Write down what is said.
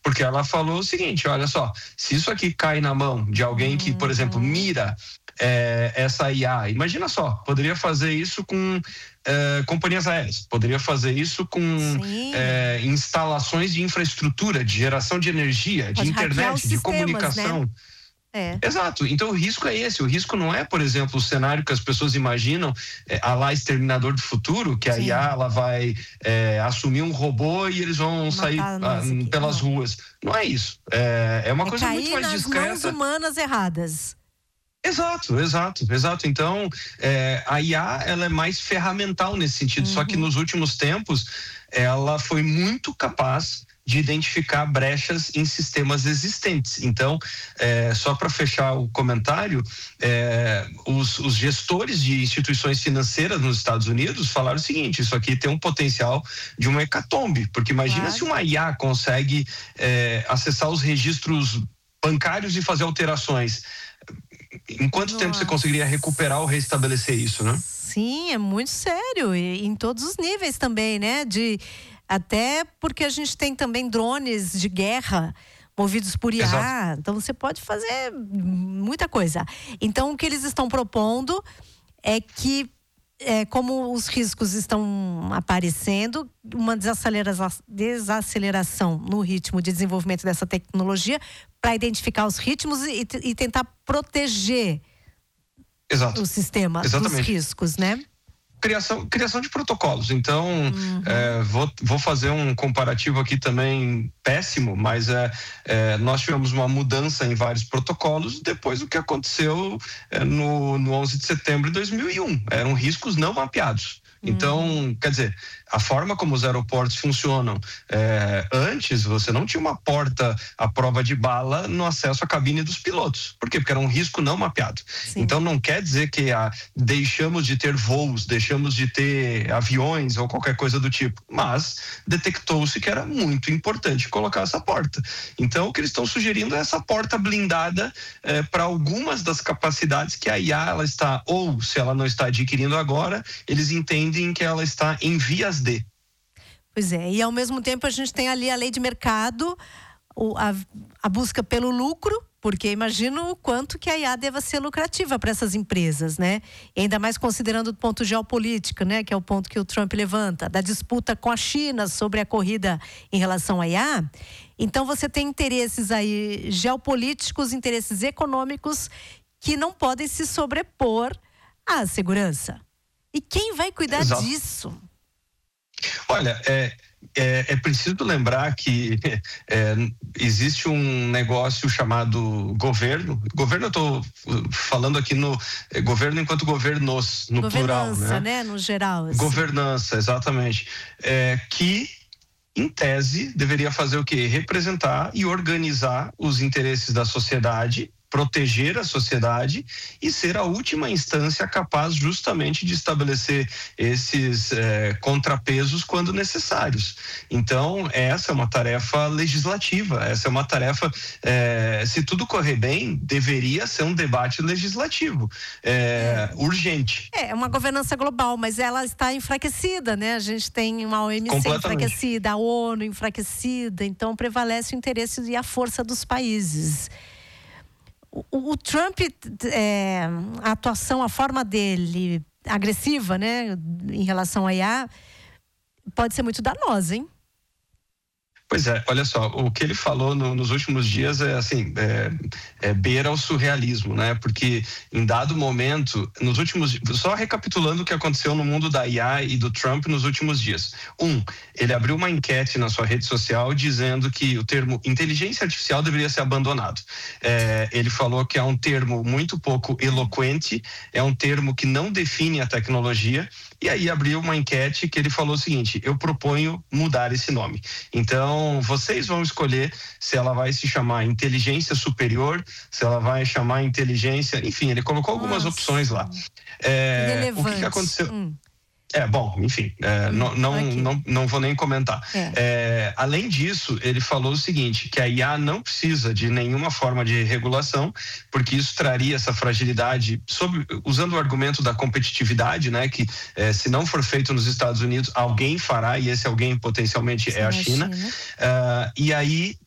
Porque ela falou o seguinte, olha só, se isso aqui cai na mão de alguém que, por exemplo, mira essa IA, imagina só, poderia fazer isso com companhias aéreas, poderia fazer isso com instalações de infraestrutura, de geração de energia, de internet, de comunicação. Né? Exato, então o risco é esse, o risco não é, por exemplo, o cenário que as pessoas imaginam, a lá Exterminador do Futuro, que a IA ela vai assumir um robô e eles vão sair pelas ruas. Não é isso, é uma coisa muito mais discreta. Cair nas mãos humanas erradas. Exato. Então, a IA ela é mais ferramental nesse sentido, só que nos últimos tempos ela foi muito capaz de identificar brechas em sistemas existentes. Então, só para fechar o comentário, os gestores de instituições financeiras nos Estados Unidos falaram o seguinte: isso aqui tem um potencial de uma hecatombe, porque imagina se uma IA consegue acessar os registros bancários e fazer alterações. Em quanto tempo você conseguiria recuperar ou restabelecer isso, né? Sim, é muito sério, e em todos os níveis também, né? Até porque a gente tem também drones de guerra movidos por IA. Exato. Então você pode fazer muita coisa. Então o que eles estão propondo é que, como os riscos estão aparecendo, uma desaceleração no ritmo de desenvolvimento dessa tecnologia para identificar os ritmos e tentar proteger o sistema dos riscos, né? Criação de protocolos. Então, vou fazer um comparativo aqui também péssimo, mas nós tivemos uma mudança em vários protocolos depois do que aconteceu no 11 de setembro de 2001. Eram riscos não mapeados. Então, quer dizer, a forma como os aeroportos funcionam, antes você não tinha uma porta à prova de bala no acesso à cabine dos pilotos. Por quê? Porque era um risco não mapeado. Sim. Então não quer dizer que deixamos de ter voos, deixamos de ter aviões ou qualquer coisa do tipo, mas detectou-se que era muito importante colocar essa porta. Então o que eles estão sugerindo é essa porta blindada para algumas das capacidades que a IA ela está, ou se ela não está adquirindo agora, eles entendem que ela está em vias de. Pois é, e ao mesmo tempo a gente tem ali a lei de mercado, a busca pelo lucro, porque imagino o quanto que a IA deva ser lucrativa para essas empresas, né? E ainda mais considerando o ponto geopolítico, né? Que é o ponto que o Trump levanta, da disputa com a China sobre a corrida em relação à IA. Então você tem interesses aí geopolíticos, interesses econômicos que não podem se sobrepor à segurança. E quem vai cuidar disso? Olha, é preciso lembrar que existe um negócio chamado governo. Governo, eu estou falando aqui no governo enquanto governos, no plural, né? Governança, né? No geral. Assim. Governança, exatamente. Que, em tese, deveria fazer o quê? Representar e organizar os interesses da sociedade, proteger a sociedade e ser a última instância capaz justamente de estabelecer esses contrapesos quando necessários. Então, essa é uma tarefa legislativa, essa é uma tarefa, se tudo correr bem, deveria ser um debate legislativo, urgente. É uma governança global, mas ela está enfraquecida, né? A gente tem uma OMC enfraquecida, a ONU enfraquecida, então prevalece o interesse e a força dos países. O Trump, a atuação, a forma dele agressiva, né, em relação à IA, pode ser muito danosa, hein? Pois é, olha só, o que ele falou nos últimos dias beira o surrealismo, né? Porque em dado momento, só recapitulando o que aconteceu no mundo da IA e do Trump nos últimos dias. Ele abriu uma enquete na sua rede social dizendo que o termo inteligência artificial deveria ser abandonado. Ele falou que é um termo muito pouco eloquente, é um termo que não define a tecnologia. E aí abriu uma enquete que ele falou o seguinte: eu proponho mudar esse nome. Então, vocês vão escolher se ela vai se chamar inteligência superior, se ela vai chamar inteligência... Enfim, ele colocou algumas opções lá. O que aconteceu... enfim, não vou nem comentar. Além disso, ele falou o seguinte, que a IA não precisa de nenhuma forma de regulação, porque isso traria essa fragilidade, usando o argumento da competitividade, né, que se não for feito nos Estados Unidos, alguém fará, e esse alguém potencialmente é a China. E aí